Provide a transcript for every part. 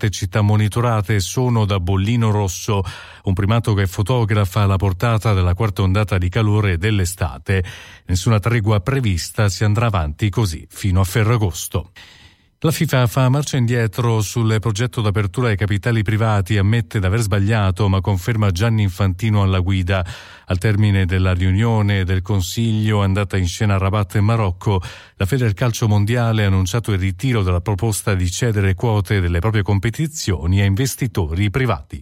27 città monitorate sono da bollino rosso, un primato che fotografa la portata della quarta ondata di calore dell'estate. Nessuna tregua prevista, si andrà avanti così fino a Ferragosto. La FIFA fa marcia indietro sul progetto d'apertura ai capitali privati, ammette d'aver sbagliato, ma conferma Gianni Infantino alla guida. Al termine della riunione del Consiglio andata in scena a Rabat in Marocco, la Federcalcio Mondiale ha annunciato il ritiro della proposta di cedere quote delle proprie competizioni a investitori privati.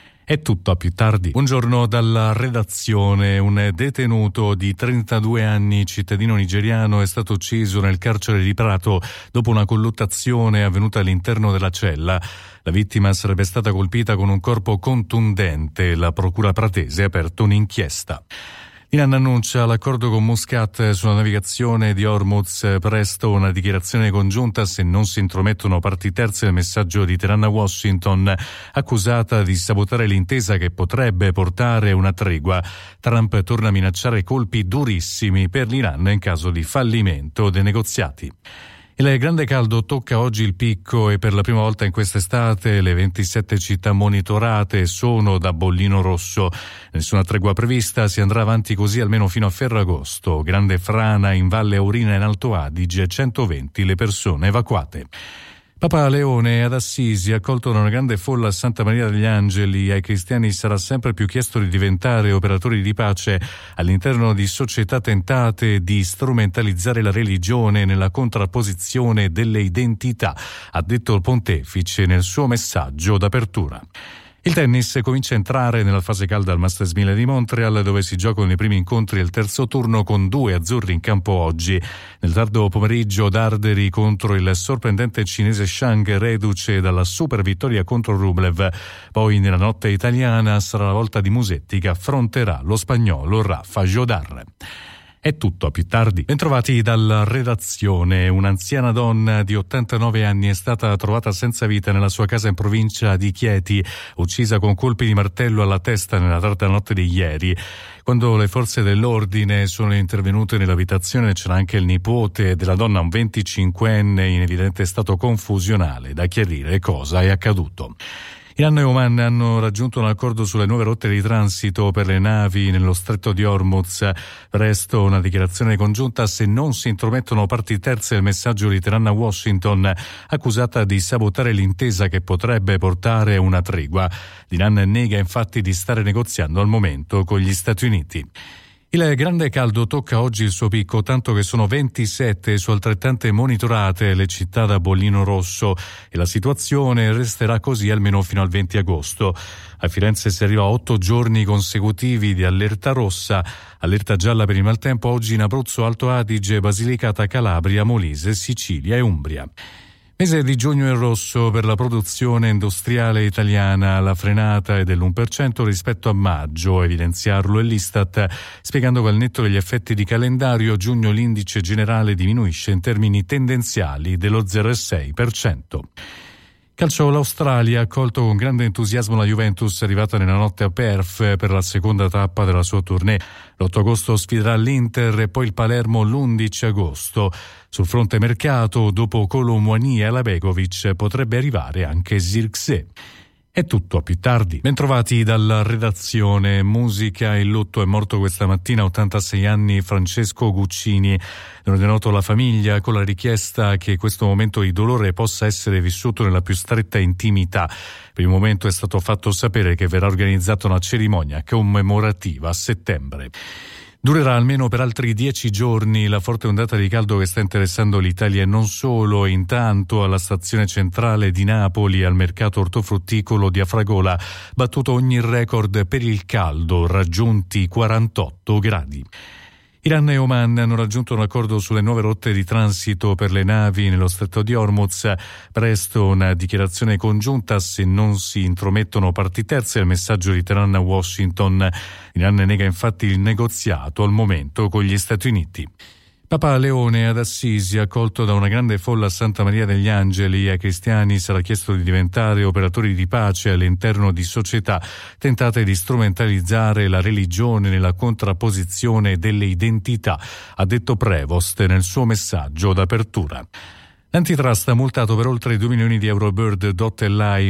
È tutto, a più tardi. Buongiorno dalla redazione. Un detenuto di 32 anni, cittadino nigeriano, è stato ucciso nel carcere di Prato dopo una colluttazione avvenuta all'interno della cella. La vittima sarebbe stata colpita con un corpo contundente. La procura pratese ha aperto un'inchiesta. Iran annuncia l'accordo con Muscat sulla navigazione di Hormuz, presto una dichiarazione congiunta se non si intromettono parti terze nel messaggio di Teheran a Washington, accusata di sabotare l'intesa che potrebbe portare una tregua. Trump torna a minacciare colpi durissimi per l'Iran in caso di fallimento dei negoziati. Il grande caldo tocca oggi il picco e per la prima volta in quest'estate le 27 città monitorate sono da bollino rosso. Nessuna tregua prevista, si andrà avanti così almeno fino a Ferragosto. Grande frana in Valle Aurina e in Alto Adige, 120 le persone evacuate. Papa Leone ad Assisi, accolto da una grande folla a Santa Maria degli Angeli. Ai cristiani sarà sempre più chiesto di diventare operatori di pace all'interno di società tentate di strumentalizzare la religione nella contrapposizione delle identità, ha detto il pontefice nel suo messaggio d'apertura. Il tennis comincia a entrare nella fase calda al Masters 1000 di Montreal, dove si giocano i primi incontri del terzo turno con 2 azzurri in campo oggi. Nel tardo pomeriggio Darderi contro il sorprendente cinese Shang, reduce dalla super vittoria contro Rublev. Poi nella notte italiana sarà la volta di Musetti che affronterà lo spagnolo Rafa Jodar. È tutto, a più tardi. Bentrovati dalla redazione. Un'anziana donna di 89 anni è stata trovata senza vita nella sua casa in provincia di Chieti, uccisa con colpi di martello alla testa nella tarda notte di ieri. Quando le forze dell'ordine sono intervenute nell'abitazione c'era anche il nipote della donna, un 25enne in evidente stato confusionale. Da chiarire cosa è accaduto. Iran e Oman hanno raggiunto un accordo sulle nuove rotte di transito per le navi nello stretto di Hormuz. Presto una dichiarazione congiunta se non si intromettono parti terze nel messaggio di Teheran a Washington, accusata di sabotare l'intesa che potrebbe portare una tregua. L'Iran nega infatti di stare negoziando al momento con gli Stati Uniti. Il grande caldo tocca oggi il suo picco, tanto che sono 27 su altrettante monitorate le città da bollino rosso e la situazione resterà così almeno fino al 20 agosto. A Firenze si arriva a 8 giorni consecutivi di allerta rossa, allerta gialla per il maltempo oggi in Abruzzo, Alto Adige, Basilicata, Calabria, Molise, Sicilia e Umbria. Mese di giugno in rosso per la produzione industriale italiana, la frenata è dell'1% rispetto a maggio, evidenziarlo è l'Istat, spiegando che al netto degli effetti di calendario, a giugno l'indice generale diminuisce in termini tendenziali dello 0,6%. Calcio, l'Australia ha accolto con grande entusiasmo la Juventus, arrivata nella notte a Perth per la seconda tappa della sua tournée. L'8 agosto sfiderà l'Inter e poi il Palermo l'11 agosto. Sul fronte mercato, dopo Kolo Muani e Alabegovic, potrebbe arrivare anche Zirkzee. È tutto, a più tardi. Bentrovati dalla redazione. Musica e lutto. È morto questa mattina, 86 anni, Francesco Guccini. È noto la famiglia con la richiesta che questo momento di dolore possa essere vissuto nella più stretta intimità. Per il momento è stato fatto sapere che verrà organizzata una cerimonia commemorativa a settembre. Durerà almeno per altri 10 giorni la forte ondata di caldo che sta interessando l'Italia e non solo. Intanto alla stazione centrale di Napoli, al mercato ortofrutticolo di Afragola, battuto ogni record per il caldo, raggiunti 48 gradi. Iran e Oman hanno raggiunto un accordo sulle nuove rotte di transito per le navi nello stretto di Hormuz. Presto una dichiarazione congiunta se non si intromettono parti terze al messaggio di Teheran a Washington. Iran nega infatti il negoziato al momento con gli Stati Uniti. Papa Leone ad Assisi, accolto da una grande folla a Santa Maria degli Angeli. Ai cristiani sarà chiesto di diventare operatori di pace all'interno di società tentate di strumentalizzare la religione nella contrapposizione delle identità, ha detto Prevost nel suo messaggio d'apertura. L'Antitrust ha multato per oltre 2 milioni di euro Bird.li